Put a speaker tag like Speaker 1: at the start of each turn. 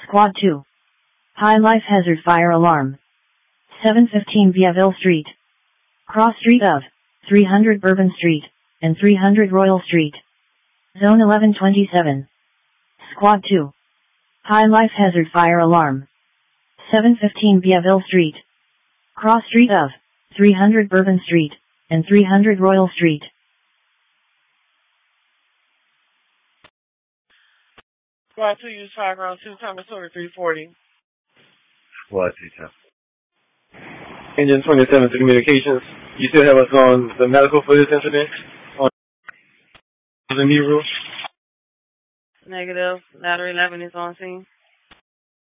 Speaker 1: Squad 2. High life hazard fire alarm. 715 Viaville Street. Cross street of 300 Bourbon Street and 300 Royal Street. Zone 1127. Squad 2. High life hazard fire alarm. 715 Viaville Street. Cross street of 300 Bourbon Street and 300 Royal Street.
Speaker 2: Squad 2, use fire ground 2, Thomas Order 340.
Speaker 3: Squad 2,
Speaker 4: Engine 27 to communications. You still have us on the medical for this incident? On the knee roof?
Speaker 2: Negative. Ladder 11 is on scene.